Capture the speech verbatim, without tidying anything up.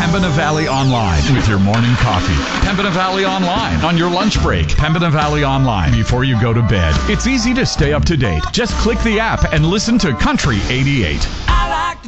Pembina Valley Online with your morning coffee. Pembina Valley Online on your lunch break. Pembina Valley Online before you go to bed. It's easy to stay up to date. Just click the app and listen to Country eighty-eight.